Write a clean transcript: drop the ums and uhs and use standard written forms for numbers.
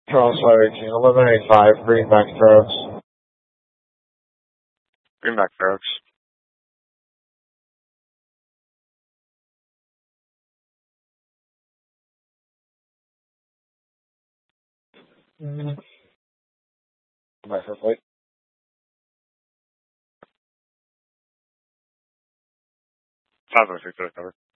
Charles Fire 18, 1185, Greenback Fair Oaks. Greenback Fair Oaks. My first plate. 506 cover.